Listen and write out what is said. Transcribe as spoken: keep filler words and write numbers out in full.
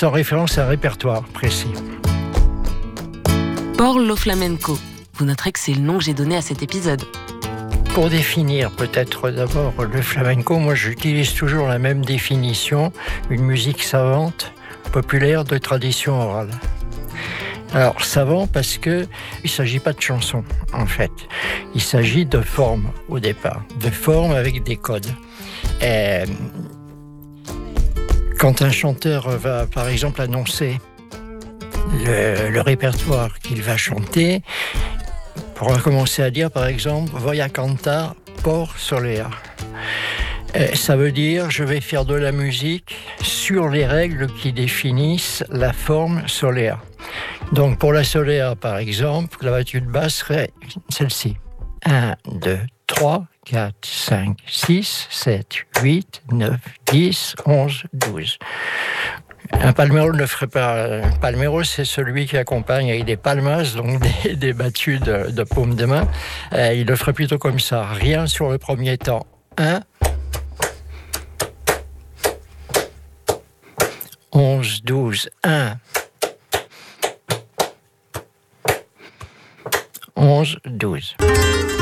sans référence à un répertoire précis. Por lo flamenco. Vous noterez que c'est le nom que j'ai donné à cet épisode. Pour définir peut-être d'abord le flamenco, moi j'utilise toujours la même définition, une musique savante, populaire de tradition orale. Alors savant parce que il s'agit pas de chansons en fait, il s'agit de formes au départ, de formes avec des codes. Et quand un chanteur va par exemple annoncer le, le répertoire qu'il va chanter, on va commencer à dire par exemple Voy a cantar por Soleá. Et ça veut dire je vais faire de la musique sur les règles qui définissent la forme Soleá. Donc pour la Soleá par exemple, la battue de basse serait celle-ci. un, deux, trois, quatre, cinq, six, sept, huit, neuf, dix, onze, douze. Un palmero ne le ferait pas. Un palmero, c'est celui qui accompagne avec des palmas, donc des, des battues de, de paume de main. Euh, il le ferait plutôt comme ça. Rien sur le premier temps. un, onze, douze, un, onze, douze.